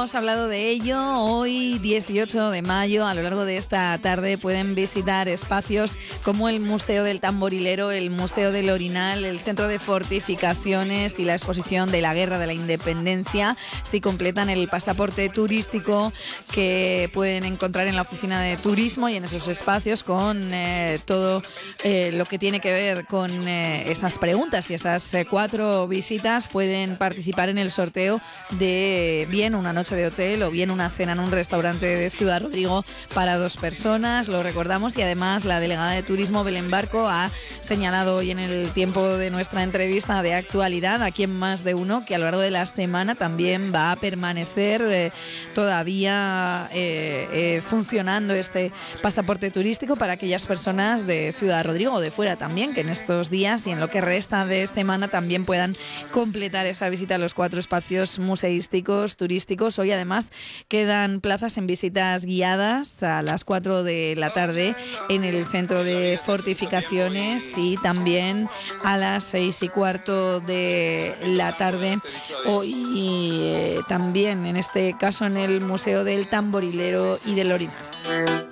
hemos hablado de ello. Hoy, 18 de mayo, a lo largo de esta tarde pueden visitar espacios como el Museo del Tamborilero, el Museo del Orinal, el Centro de Fortificaciones y la exposición de la Guerra de la Independencia, si completan el pasaporte turístico que pueden encontrar en la oficina de turismo y en esos espacios con todo lo que tiene que ver con esas preguntas y esas 4 visitas. Pueden participar en el sorteo de bien una noche de hotel o bien una cena en un restaurante de Ciudad Rodrigo para 2 personas, lo recordamos, y además la delegada de turismo Belén Barco ha señalado hoy en el tiempo de nuestra entrevista de actualidad aquí en Más de Uno que a lo largo de la semana también va a permanecer todavía funcionando este pasaporte turístico para aquellas personas de Ciudad Rodrigo o de fuera también, que en estos días y en lo que resta de semana también puedan completar esa visita a los 4 espacios museísticos, turísticos. Hoy además quedan plazas en visitas guiadas a las 4 de la tarde en el Centro de Fortificaciones y también a las 6:15 de la tarde hoy también en este caso en el Museo del Tamborilero y del Orinal.